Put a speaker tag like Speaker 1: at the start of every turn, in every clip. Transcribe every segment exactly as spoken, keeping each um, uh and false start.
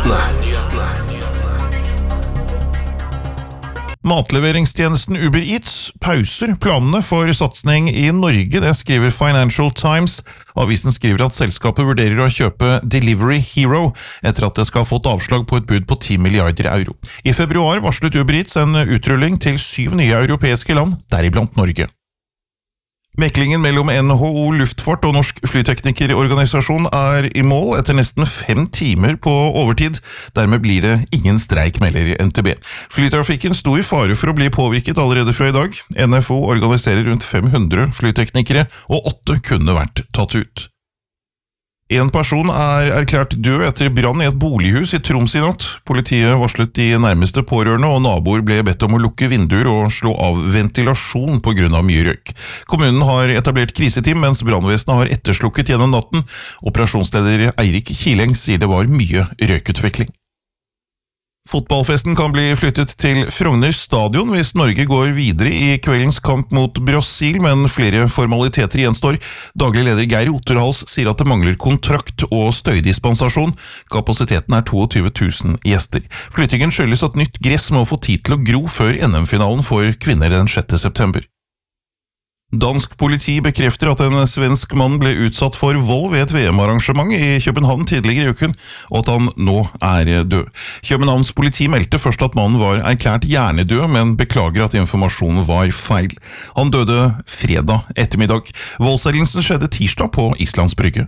Speaker 1: Matleveringstjenesten Uber Eats pauser planene for satsning i Norge, det skriver Financial Times. Avisen skriver at selskapet vurderer å kjøpe Delivery Hero etter at det skal ha fått avslag på et bud på ti milliarder euro. I februar varslet Uber Eats en utrulling til syv nye europeiske land, deriblant Norge. Meklingen mellom N H O Luftfart og Norsk Flyteknikerorganisasjon er i mål etter nesten fem timer på overtid. Dermed blir det ingen streik, melder N T B. Flytrafikken sto i fare for å bli påvirket allerede fra i dag. N F O organiserer rundt fem hundre flyteknikere, og åtte kunne vært tatt ut. En person er erklært død etter brann i et bolighus i Troms i natt. Politiet varslet de nærmeste pårørende, og naboer ble bedt om å lukke vinduer og slå av ventilasjon på grunn av mye røyk. Kommunen har etablert kriseteam, mens brannvesenet har etterslukket gjennom natten. Operasjonsleder Eirik Kileng sier det var mye røykutvikling. Fotballfesten kan bli flyttet til Frogner stadion hvis Norge går videre i kveldens kamp mot Brasil, men flere formaliteter gjenstår. Daglig leder Geir Otterhals sier at det mangler kontrakt og støydispensasjon. Kapasiteten er tjueto tusen gjester. Flyttingen skyldes at nytt gress må få tid til å gro før N M-finalen for kvinner den sjette september. Dansk politi bekrefter at en svensk mann ble utsatt for vold ved et V M-arrangement i København tidligere i uken, og at han nå er død. Københavns politi meldte først at mannen var erklært hjernedød, men beklager at informasjonen var feil. Han døde fredag ettermiddag. Voldshendelsen skjedde tirsdag på Islands Brygge.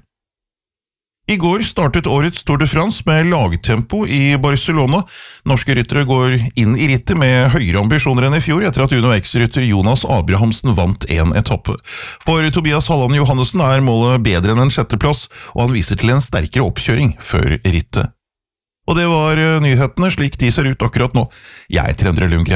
Speaker 1: I går startet årets Tour de France med lagtempo i Barcelona. Norske ryttere går inn i rittet med høyere ambisjoner enn i fjor, etter at Uno X-rytter Jonas Abrahamsen vant en etappe. For Tobias Halland Johannessen er målet bedre enn en sjetteplass, og han viser til en sterkere oppkjøring før rittet. Og det var nyhetene slik de ser ut akkurat nå. Jeg heter Endre Lundgren.